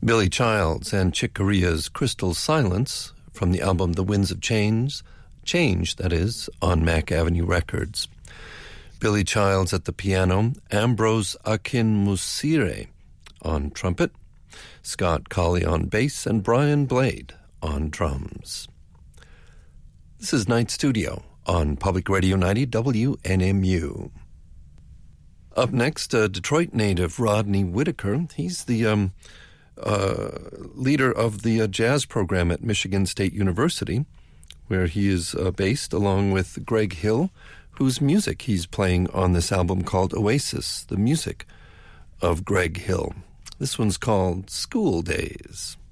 Billy Childs and Chick Corea's Crystal Silence from the album The Winds of Change, that is, on Mack Avenue Records. Billy Childs at the piano, Ambrose Akinmusire on trumpet, Scott Colley on bass, and Brian Blade on drums. This is Night Studio on Public Radio 90 WNMU. Up next, Detroit native Rodney Whitaker. He's the leader of the jazz program at Michigan State University, where he is based, along with Greg Hill, whose music he's playing on this album called Oasis, the music of Greg Hill. This one's called School Days.